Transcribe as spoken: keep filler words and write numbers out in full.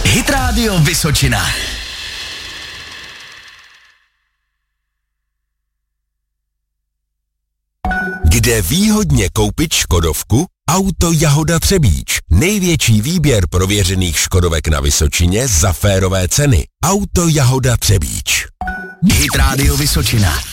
Hit Radio Vysočina. Kde výhodně koupit škodovku? Auto Jahoda Třebíč. Největší výběr prověřených škodovek na Vysočině za férové ceny. Auto Jahoda Třebíč. Hit Radio Vysočina.